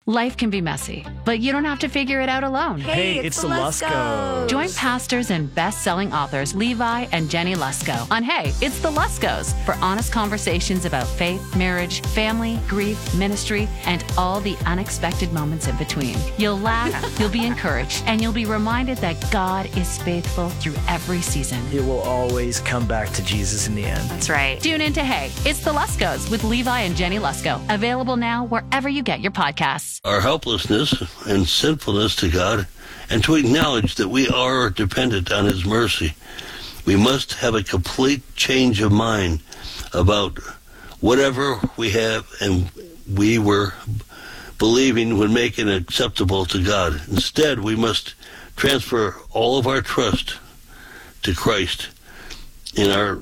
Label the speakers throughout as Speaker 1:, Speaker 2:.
Speaker 1: Life can be messy, but you don't have to figure it out alone.
Speaker 2: Hey, it's the Luskos.
Speaker 1: Join pastors and best-selling authors Levi and Jenny Lusko on Hey, It's the Luskos for honest conversations about faith, marriage, family, grief, ministry, and all the unexpected moments in between. You'll laugh, you'll be encouraged, and you'll be reminded that God is faithful through every season.
Speaker 2: It will always come back to Jesus in the end.
Speaker 1: That's right. Tune in to Hey, It's the Luskos with Levi and Jenny Lusko. Available now wherever you get your podcasts.
Speaker 3: Our helplessness and sinfulness to God, and to acknowledge that we are dependent on His mercy. We must have a complete change of mind about whatever we have and we were believing would make it acceptable to God. Instead, we must transfer all of our trust to Christ in our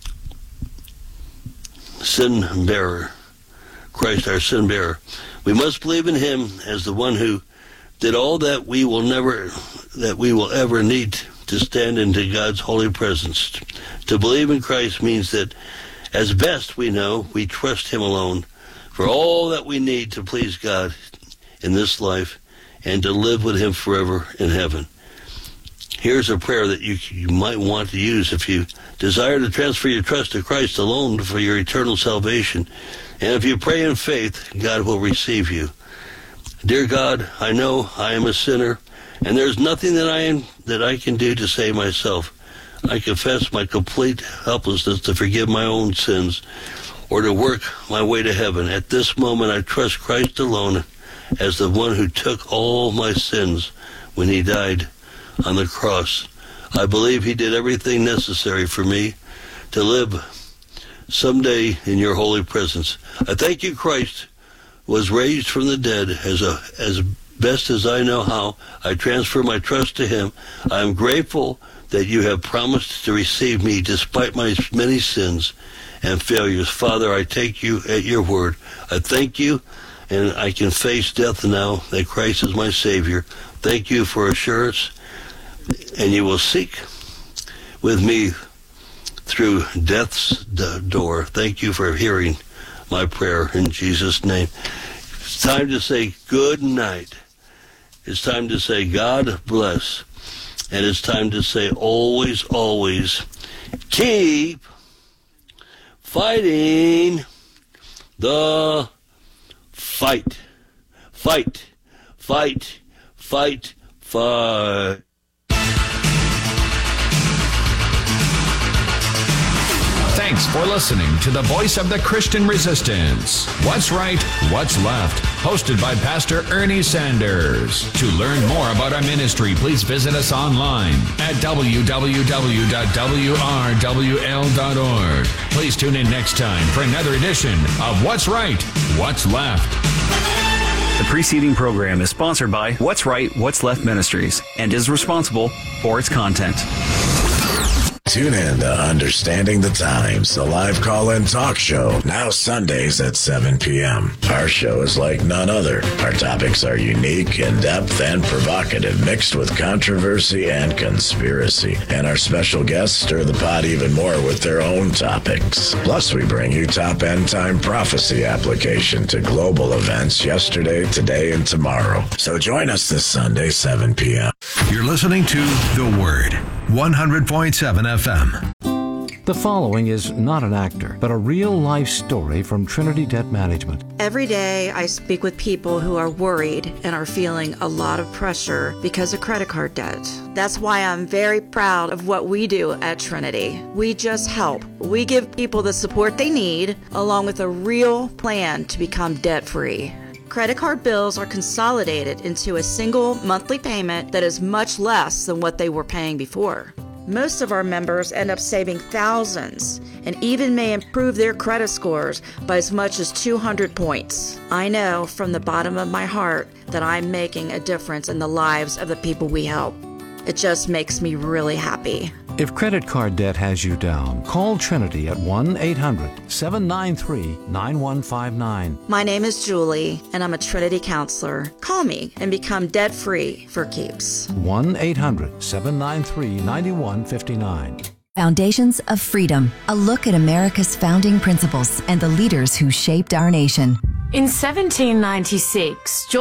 Speaker 3: sin bearer. Christ, our sin bearer. We must believe in Him as the one who did all that we will ever need to stand into God's holy presence. To believe in Christ means that, as best we know, we trust Him alone for all that we need to please God in this life and to live with Him forever in heaven. Here's a prayer that you might want to use if you desire to transfer your trust to Christ alone for your eternal salvation. And if you pray in faith, God will receive you. Dear God, I know I am a sinner, and there's nothing that I can do to save myself. I confess my complete helplessness to forgive my own sins or to work my way to heaven. At this moment, I trust Christ alone as the one who took all my sins when He died on the cross. I believe He did everything necessary for me to live someday in your holy presence. I thank you Christ was raised from the dead. As best as I know how, I transfer my trust to Him. I am grateful that you have promised to receive me despite my many sins and failures. Father, I take you at your word. I thank you, and I can face death now that Christ is my Savior. Thank you for assurance, and you will seek with me through death's door. Thank you for hearing my prayer in Jesus' name. It's time to say good night. It's time to say God bless. And it's time to say always, always keep fighting the fight. Fight, fight, fight, fight.
Speaker 4: Thanks for listening to the voice of the Christian resistance. What's right, what's left? Hosted by Pastor Ernie Sanders. To learn more about our ministry, please visit us online at www.wrwl.org. Please tune in next time for another edition of What's Right, What's Left.
Speaker 5: The preceding program is sponsored by What's Right, What's Left Ministries and is responsible for its content.
Speaker 6: Tune in to Understanding the Times, the live call-in talk show, now Sundays at 7 p.m. Our show is like none other. Our topics are unique, in-depth, and provocative, mixed with controversy and conspiracy. And our special guests stir the pot even more with their own topics. Plus, we bring you top end-time prophecy application to global events yesterday, today, and tomorrow. So join us this Sunday, 7 p.m.
Speaker 7: You're listening to The Word, 100.7 FM.
Speaker 8: The following is not an actor, but a real-life story from Trinity Debt Management.
Speaker 9: Every day I speak with people who are worried and are feeling a lot of pressure because of credit card debt. That's why I'm very proud of what we do at Trinity. We just help. We give people the support they need, along with a real plan to become debt-free. Credit card bills are consolidated into a single monthly payment that is much less than what they were paying before. Most of our members end up saving thousands and even may improve their credit scores by as much as 200 points. I know from the bottom of my heart that I'm making a difference in the lives of the people we help. It just makes me really happy.
Speaker 8: If credit card debt has you down, call Trinity at 1-800-793-9159.
Speaker 9: My name is Julie, and I'm a Trinity counselor. Call me and become debt-free for keeps.
Speaker 8: 1-800-793-9159.
Speaker 10: Foundations of Freedom, a look at America's founding principles and the leaders who shaped our nation.
Speaker 11: In 1796,